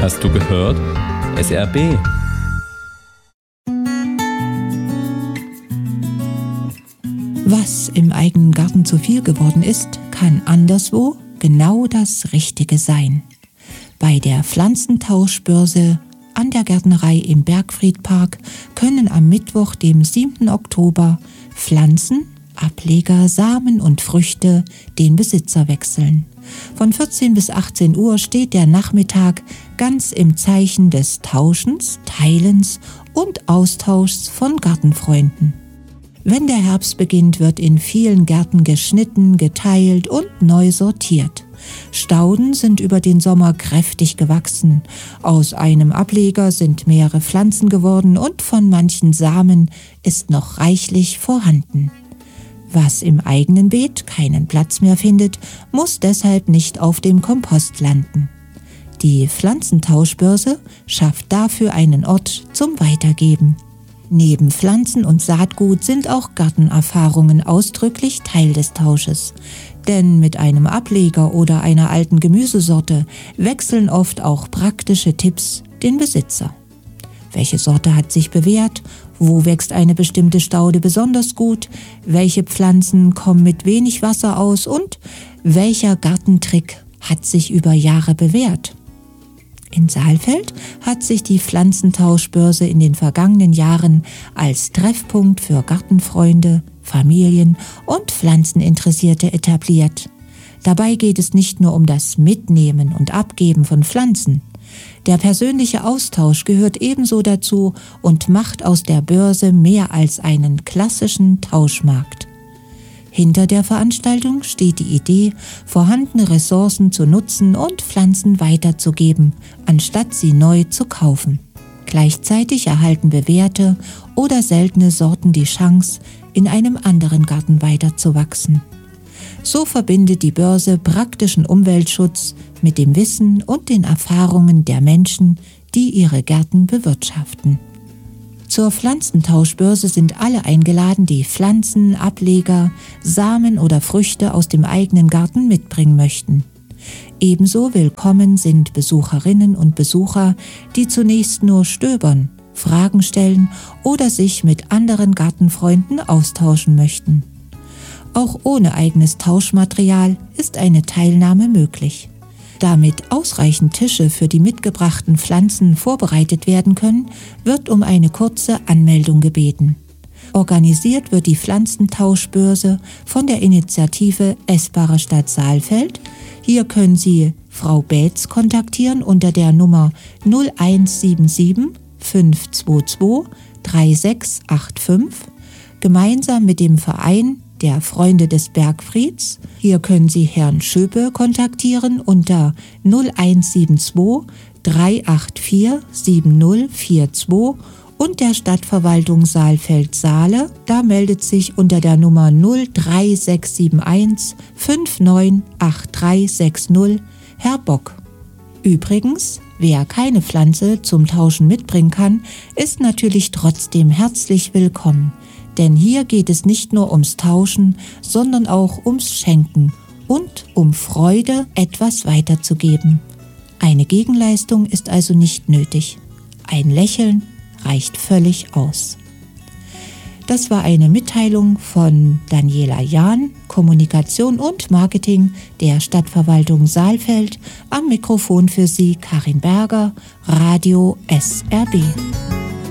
Hast du gehört? SRB. Was im eigenen Garten zu viel geworden ist, kann anderswo genau das Richtige sein. Bei der Pflanzentauschbörse an der Gärtnerei im Bergfriedpark können am Mittwoch, dem 7. Oktober, Pflanzen, Ableger, Samen und Früchte den Besitzer wechseln. Von 14 bis 18 Uhr steht der Nachmittag ganz im Zeichen des Tauschens, Teilens und Austauschs von Gartenfreunden. Wenn der Herbst beginnt, wird in vielen Gärten geschnitten, geteilt und neu sortiert. Stauden sind über den Sommer kräftig gewachsen. Aus einem Ableger sind mehrere Pflanzen geworden und von manchen Samen ist noch reichlich vorhanden. Was im eigenen Beet keinen Platz mehr findet, muss deshalb nicht auf dem Kompost landen. Die Pflanzentauschbörse schafft dafür einen Ort zum Weitergeben. Neben Pflanzen und Saatgut sind auch Gartenerfahrungen ausdrücklich Teil des Tausches. Denn mit einem Ableger oder einer alten Gemüsesorte wechseln oft auch praktische Tipps den Besitzer. Welche Sorte hat sich bewährt? Wo wächst eine bestimmte Staude besonders gut? Welche Pflanzen kommen mit wenig Wasser aus? Und welcher Gartentrick hat sich über Jahre bewährt? In Saalfeld hat sich die Pflanzentauschbörse in den vergangenen Jahren als Treffpunkt für Gartenfreunde, Familien und Pflanzeninteressierte etabliert. Dabei geht es nicht nur um das Mitnehmen und Abgeben von Pflanzen. Der persönliche Austausch gehört ebenso dazu und macht aus der Börse mehr als einen klassischen Tauschmarkt. Hinter der Veranstaltung steht die Idee, vorhandene Ressourcen zu nutzen und Pflanzen weiterzugeben, anstatt sie neu zu kaufen. Gleichzeitig erhalten bewährte oder seltene Sorten die Chance, in einem anderen Garten weiterzuwachsen. So verbindet die Börse praktischen Umweltschutz mit dem Wissen und den Erfahrungen der Menschen, die ihre Gärten bewirtschaften. Zur Pflanzentauschbörse sind alle eingeladen, die Pflanzen, Ableger, Samen oder Früchte aus dem eigenen Garten mitbringen möchten. Ebenso willkommen sind Besucherinnen und Besucher, die zunächst nur stöbern, Fragen stellen oder sich mit anderen Gartenfreunden austauschen möchten. Auch ohne eigenes Tauschmaterial ist eine Teilnahme möglich. Damit ausreichend Tische für die mitgebrachten Pflanzen vorbereitet werden können, wird um eine kurze Anmeldung gebeten. Organisiert wird die Pflanzentauschbörse von der Initiative Essbare Stadt Saalfeld. Hier können Sie Frau Baetz kontaktieren unter der Nummer 0177 522 3685, gemeinsam mit dem Verein der Freunde des Bergfrieds. Hier können Sie Herrn Schöpe kontaktieren unter 0172 384 7042 und der Stadtverwaltung Saalfeld-Saale. Da meldet sich unter der Nummer 03671 598360 Herr Bock. Übrigens, wer keine Pflanze zum Tauschen mitbringen kann, ist natürlich trotzdem herzlich willkommen. Denn hier geht es nicht nur ums Tauschen, sondern auch ums Schenken und um Freude, etwas weiterzugeben. Eine Gegenleistung ist also nicht nötig. Ein Lächeln reicht völlig aus. Das war eine Mitteilung von Daniela Jahn, Kommunikation und Marketing der Stadtverwaltung Saalfeld. Am Mikrofon für Sie Karin Berger, Radio SRB.